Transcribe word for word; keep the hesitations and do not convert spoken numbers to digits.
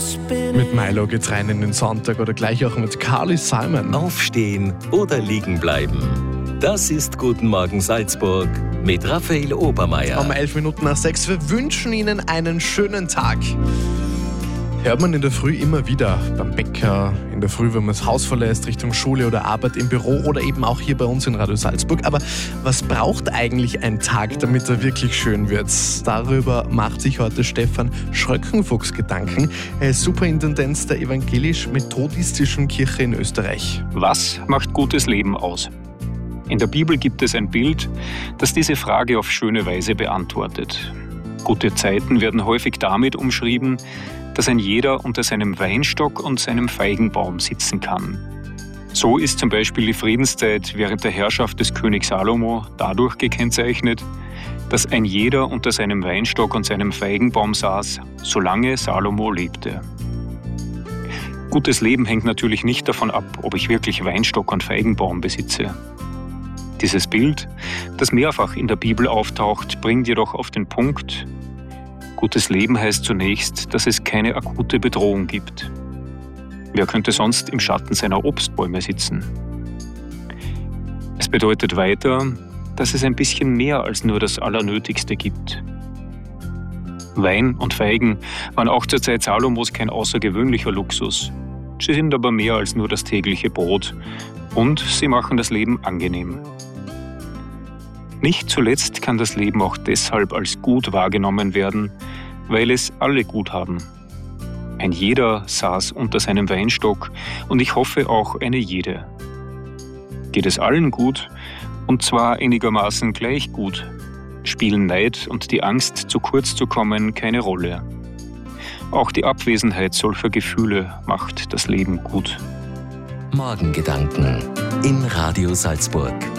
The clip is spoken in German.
Mit Milo geht's rein in den Sonntag oder gleich auch mit Carly Simon. Aufstehen oder liegen bleiben. Das ist Guten Morgen Salzburg mit Raphael Obermeier. Um elf Minuten nach sechs. Wir wünschen Ihnen einen schönen Tag. Hört man in der Früh immer wieder beim Bäcker, in der Früh, wenn man das Haus verlässt, Richtung Schule oder Arbeit im Büro oder eben auch hier bei uns in Radio Salzburg. Aber was braucht eigentlich ein Tag, damit er wirklich schön wird? Darüber macht sich heute Stefan Schröckenfuchs Gedanken. Er ist Superintendent der evangelisch-methodistischen Kirche in Österreich. Was macht gutes Leben aus? In der Bibel gibt es ein Bild, das diese Frage auf schöne Weise beantwortet. Gute Zeiten werden häufig damit umschrieben, dass ein jeder unter seinem Weinstock und seinem Feigenbaum sitzen kann. So ist zum Beispiel die Friedenszeit während der Herrschaft des Königs Salomo dadurch gekennzeichnet, dass ein jeder unter seinem Weinstock und seinem Feigenbaum saß, solange Salomo lebte. Gutes Leben hängt natürlich nicht davon ab, ob ich wirklich Weinstock und Feigenbaum besitze. Dieses Bild, das mehrfach in der Bibel auftaucht, bringt jedoch auf den Punkt: Gutes Leben heißt zunächst, dass es keine akute Bedrohung gibt. Wer könnte sonst im Schatten seiner Obstbäume sitzen? Es bedeutet weiter, dass es ein bisschen mehr als nur das Allernötigste gibt. Wein und Feigen waren auch zur Zeit Salomos kein außergewöhnlicher Luxus. Sie sind aber mehr als nur das tägliche Brot und sie machen das Leben angenehm. Nicht zuletzt kann das Leben auch deshalb als gut wahrgenommen werden, weil es alle gut haben. Ein jeder saß unter seinem Weinstock und ich hoffe auch eine jede. Geht es allen gut, und zwar einigermaßen gleich gut, spielen Neid und die Angst, zu kurz zu kommen, keine Rolle. Auch die Abwesenheit solcher Gefühle macht das Leben gut. Morgengedanken in Radio Salzburg.